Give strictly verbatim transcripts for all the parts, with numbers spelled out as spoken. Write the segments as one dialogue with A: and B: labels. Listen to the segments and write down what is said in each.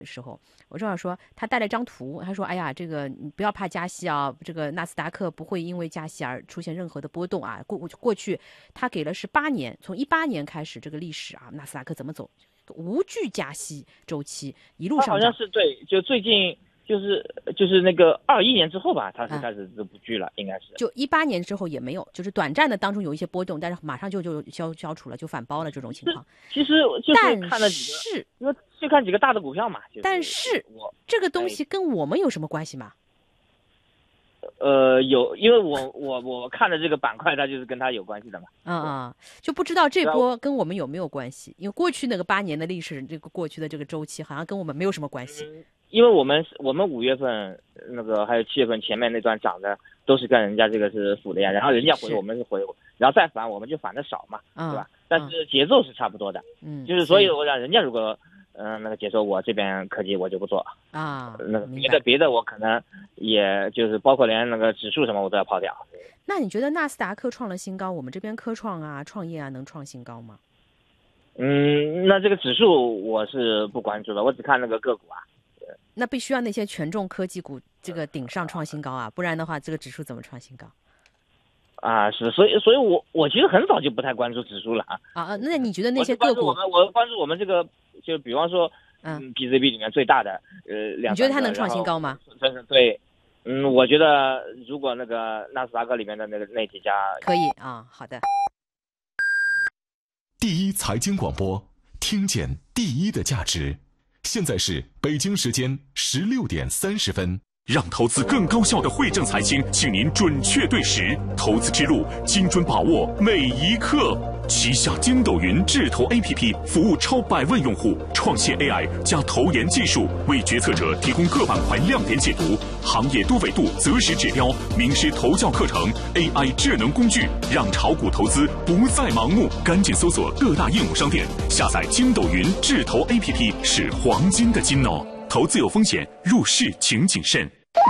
A: 时候，我正好说他带了一张图，他说：“哎呀，这个你不要怕加息啊，这个纳斯达克不会因为加息而出现任何的波动啊。过过去他给了是八年，从一八年开始这个历史啊，纳斯达克怎么走，无惧加息周期一路上涨。”
B: 好像是对，就最近就是就是那个二一年之后吧，他是开始这不惧了，啊、应该是。
A: 就一八年之后也没有，就是短暂的当中有一些波动，但是马上就就消消除了，就反包了这种情况。
B: 其实就是看了几个，
A: 是
B: 因为就看几个大的股票嘛。就是、
A: 但是
B: 我
A: 这个东西跟我们有什么关系吗？
B: 呃，有，因为我我我看的这个板块，它就是跟它有关系的嘛。
A: 嗯嗯，就不知道这波跟我们有没有关系？因为过去那个八年的历史，这个过去的这个周期，好像跟我们没有什么关系。
B: 嗯、因为我们我们五月份那个还有七月份前面那段涨的都是跟人家这个是符的呀，然后人家回我们是回，然后再反我们就反的少嘛，
A: 嗯、
B: 对吧？但是节奏是差不多的。
A: 嗯，
B: 就是所以我让人家如果。嗯、呃，那个解说我这边科技我就不做
A: 啊，
B: 那个别的别的我可能也就是包括连那个指数什么我都要抛掉。
A: 那你觉得纳斯达克创了新高，我们这边科创啊、创业啊能创新高吗？
B: 嗯，那这个指数我是不关注的，我只看那个个股啊。
A: 那必须要那些权重科技股这个顶上创新高啊，不然的话这个指数怎么创新高？
B: 啊，是，所以，所以我我其实很早就不太关注指数了啊。
A: 啊，那你觉得那些个股？
B: 我们我关注我们这个，就比方说，嗯 ，P C B 里面最大的呃两。
A: 你觉得它能创新高吗？
B: 对，嗯，我觉得如果那个纳斯达克里面的那个那几家
A: 可以啊，好的。
C: 第一财经广播，听见第一的价值。现在是北京时间十六点三十分。
D: 让投资更高效的汇正财经，请您准确对时，投资之路精准把握每一刻。旗下筋斗云智投 A P P 服务超百万用户，创新 A I 加投研技术，为决策者提供各板块亮点解读、行业多维度择时指标、名师投教课程、A I 智能工具，让炒股投资不再盲目。赶紧搜索各大应用商店，下载筋斗云智投 A P P 是黄金的金哦。投资有风险，入市请谨慎。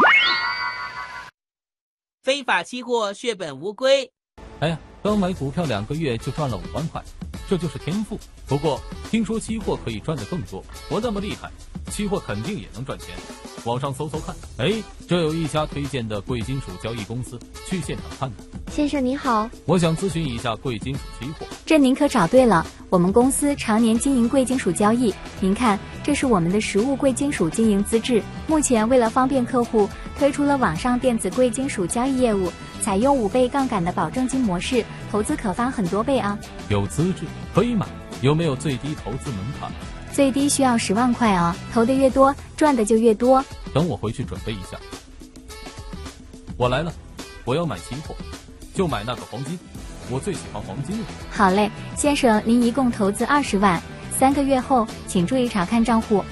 E: 非法期货血本无归。
F: 哎呀，刚买股票两个月就赚了五万块，这就是天赋。不过听说期货可以赚得更多，我那么厉害，期货肯定也能赚钱。网上搜搜看，哎，这有一家推荐的贵金属交易公司，去现场看看。
G: 先生您好，
F: 我想咨询一下贵金属期货。
G: 这您可找对了，我们公司常年经营贵金属交易。您看，这是我们的实物贵金属经营资质。目前为了方便客户，推出了网上电子贵金属交易业务，采用五倍杠杆的保证金模式，投资可翻很多倍啊。
F: 有资质可以买，有没有最低投资门槛？
G: 最低需要十万块啊，投的越多，赚的就越多。
F: 等我回去准备一下。我来了，我要买期货，就买那个黄金，我最喜欢黄金了。
G: 好嘞，先生，您一共投资二十万，三个月后请注意查看账户。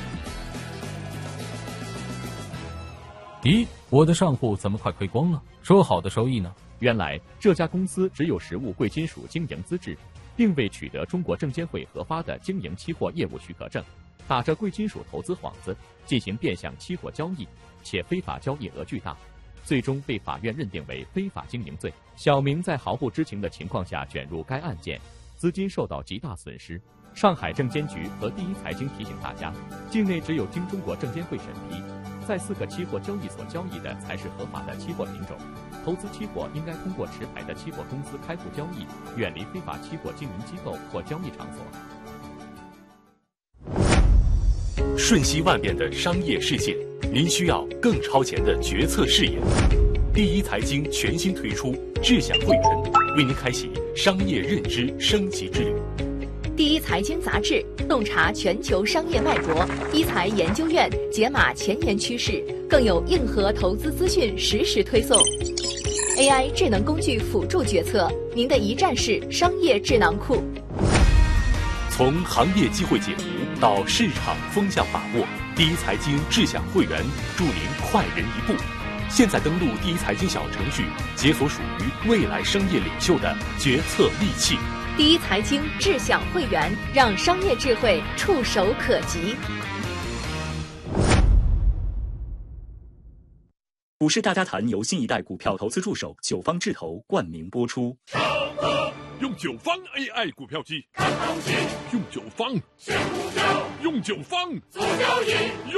F: 咦，我的账户怎么快亏光了？说好的收益呢？
H: 原来这家公司只有实物贵金属经营资质，并未取得中国证监会核发的经营期货业务许可证，打着贵金属投资幌子进行变相期货交易，且非法交易额巨大，最终被法院认定为非法经营罪。小明在毫不知情的情况下卷入该案件，资金受到极大损失。上海证监局和第一财经提醒大家，境内只有经中国证监会审批，在四个期货交易所交易的才是合法的期货品种。投资期货应该通过持牌的期货公司开户交易，远离非法期货经营机构或交易场
D: 所。瞬息万变的商业世界，您需要更超前的决策视野。第一财经全新推出智享会员，为您开启商业认知升级之旅。
I: 第一财经杂志洞察全球商业脉搏，一财研究院解码前沿趋势，更有硬核投资资讯实时推送。A I 智能工具辅助决策，您的一站式商业智囊库。
D: 从行业机会解读到市场风向把握，第一财经智享会员助您快人一步。现在登录第一财经小程序，解锁属于未来商业领袖的决策利器。
I: 第一财经智享会员，让商业智慧触手可及。
J: 股市大家谈由新一代股票投资助手九方智投冠名播出。 用九方 A I 股票机，
K: 看行情，
J: 用九方
K: 选股票，
J: 用九方
K: 做交易。